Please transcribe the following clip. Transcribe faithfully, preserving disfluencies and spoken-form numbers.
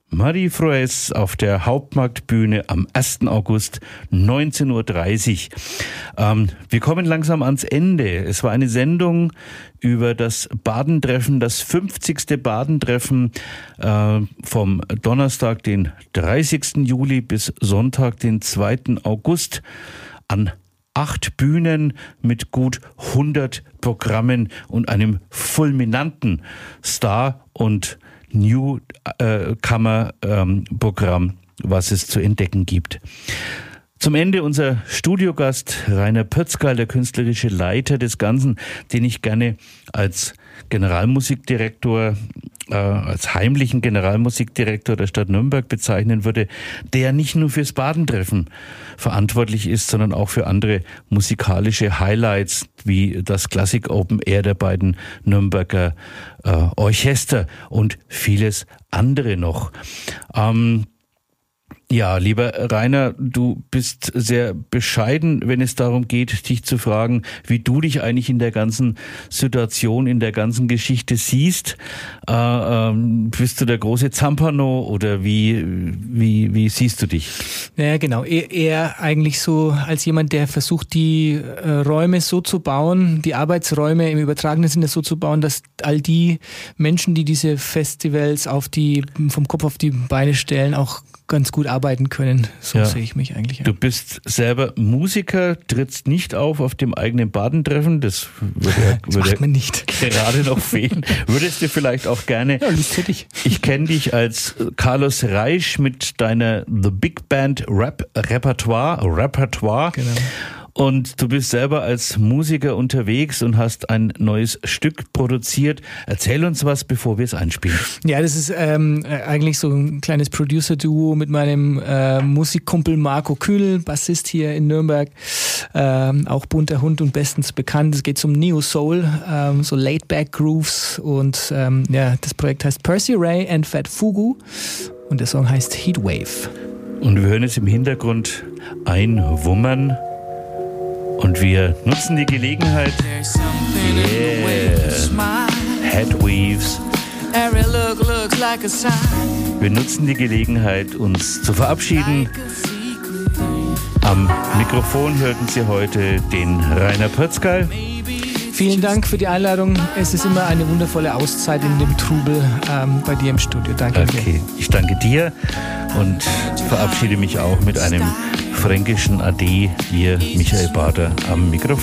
Marie Froes auf der Hauptmarktbühne am ersten August neunzehn Uhr dreißig. Ähm, wir kommen langsam ans Ende. Es war eine Sendung über das Badentreffen, das fünfzigste Badentreffen äh, vom Donnerstag, den dreißigsten Juli bis Sonntag, den zweiten August an acht Bühnen mit gut hundert Programmen und einem fulminanten Star- und Newcomer-Programm, was es zu entdecken gibt. Zum Ende unser Studiogast Rainer Pötzgerl, der künstlerische Leiter des Ganzen, den ich gerne als Generalmusikdirektor, äh, als heimlichen Generalmusikdirektor der Stadt Nürnberg bezeichnen würde, der nicht nur fürs Badentreffen verantwortlich ist, sondern auch für andere musikalische Highlights wie das Classic Open Air der beiden Nürnberger äh, Orchester und vieles andere noch. Ähm, Ja, lieber Rainer, du bist sehr bescheiden, wenn es darum geht, dich zu fragen, wie du dich eigentlich in der ganzen Situation, in der ganzen Geschichte siehst. Äh, ähm, bist du der große Zampano oder wie, wie, wie siehst du dich? Ja, genau. Eher, eher eigentlich so als jemand, der versucht, die äh, Räume so zu bauen, die Arbeitsräume im übertragenen Sinne so zu bauen, dass all die Menschen, die diese Festivals auf die, vom Kopf auf die Beine stellen, auch ganz gut arbeiten können. So ja. sehe ich mich eigentlich. Ja. Du bist selber Musiker, trittst nicht auf auf dem eigenen Badentreffen. Das würde, ja, das würde macht man nicht. gerade noch fehlen. Würdest du vielleicht auch gerne... Ja, Lust hätte ich. Ich kenne dich als Carlos Reisch mit deiner The Big Band Rap Repertoire. Repertoire. Genau. Und du bist selber als Musiker unterwegs und hast ein neues Stück produziert. Erzähl uns was, bevor wir es einspielen. Ja, das ist ähm, eigentlich so ein kleines Producer-Duo mit meinem äh, Musikkumpel Marco Kühl, Bassist hier in Nürnberg. Ähm, auch bunter Hund und bestens bekannt. Es geht um Neo-Soul, ähm, so Laid-Back-Grooves. Und ähm, ja, das Projekt heißt Percy Ray and Fat Fugu. Und der Song heißt Heatwave. Und wir hören jetzt im Hintergrund ein Wummern. Und wir nutzen die Gelegenheit. Yeah. Headweaves. Wir nutzen die Gelegenheit, uns zu verabschieden. Am Mikrofon hörten Sie heute den Rainer Pötzgerl. Vielen Dank für die Einladung. Es ist immer eine wundervolle Auszeit in dem Trubel ähm, bei dir im Studio. Danke okay. dir. Ich danke dir und verabschiede mich auch mit einem fränkischen Ade. Ihr Michael Bader am Mikrofon.